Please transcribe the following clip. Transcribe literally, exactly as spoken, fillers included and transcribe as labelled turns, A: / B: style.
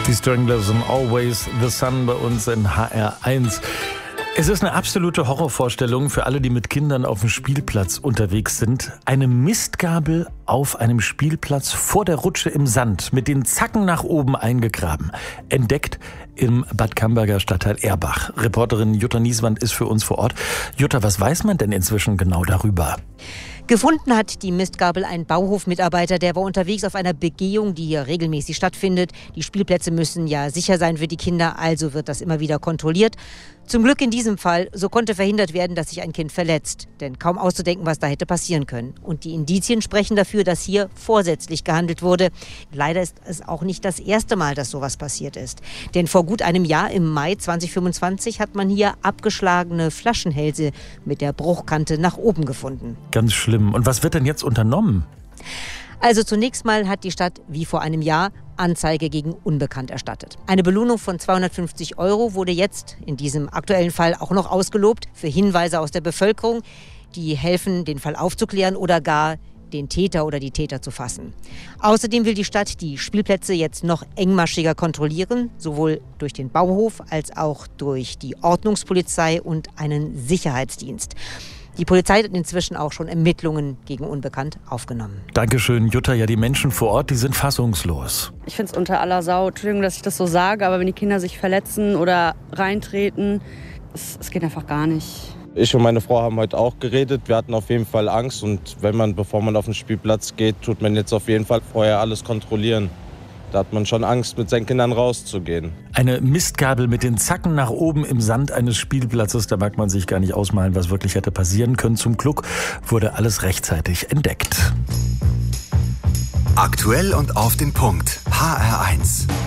A: Die Stranglers und Always the Sun bei uns in H R eins. Es ist eine absolute Horrorvorstellung für alle, die mit Kindern auf dem Spielplatz unterwegs sind. Eine Mistgabel auf einem Spielplatz vor der Rutsche im Sand, mit den Zacken nach oben eingegraben. Entdeckt im Bad Camberger Stadtteil Erbach. Reporterin Jutta Nieswand ist für uns vor Ort. Jutta, was weiß man denn inzwischen genau darüber?
B: Gefunden hat die Mistgabel ein Bauhofmitarbeiter, der war unterwegs auf einer Begehung, die hier regelmäßig stattfindet. Die Spielplätze müssen ja sicher sein für die Kinder, also wird das immer wieder kontrolliert. Zum Glück in diesem Fall, so konnte verhindert werden, dass sich ein Kind verletzt. Denn kaum auszudenken, was da hätte passieren können. Und die Indizien sprechen dafür, dass hier vorsätzlich gehandelt wurde. Leider ist es auch nicht das erste Mal, dass sowas passiert ist. Denn vor gut einem Jahr, im Mai zweitausendfünfundzwanzig, hat man hier abgeschlagene Flaschenhälse mit der Bruchkante nach oben gefunden.
A: Ganz schlimm. Und was wird denn jetzt unternommen?
B: Also zunächst mal hat die Stadt, wie vor einem Jahr, Anzeige gegen Unbekannt erstattet. Eine Belohnung von zweihundertfünfzig Euro wurde jetzt in diesem aktuellen Fall auch noch ausgelobt für Hinweise aus der Bevölkerung, die helfen, den Fall aufzuklären oder gar den Täter oder die Täter zu fassen. Außerdem will die Stadt die Spielplätze jetzt noch engmaschiger kontrollieren, sowohl durch den Bauhof als auch durch die Ordnungspolizei und einen Sicherheitsdienst. Die Polizei hat inzwischen auch schon Ermittlungen gegen Unbekannt aufgenommen.
A: Dankeschön, Jutta. Ja, die Menschen vor Ort, die sind fassungslos.
C: Ich finde es unter aller Sau. Entschuldigung, dass ich das so sage, aber wenn die Kinder sich verletzen oder reintreten, es, es geht einfach gar nicht.
D: Ich und meine Frau haben heute auch geredet. Wir hatten auf jeden Fall Angst. Und wenn man, bevor man auf den Spielplatz geht, tut man jetzt auf jeden Fall vorher alles kontrollieren. Da hat man schon Angst, mit seinen Kindern rauszugehen.
A: Eine Mistgabel mit den Zacken nach oben im Sand eines Spielplatzes, da mag man sich gar nicht ausmalen, was wirklich hätte passieren können. Zum Glück wurde alles rechtzeitig entdeckt.
E: Aktuell und auf den Punkt. H R eins.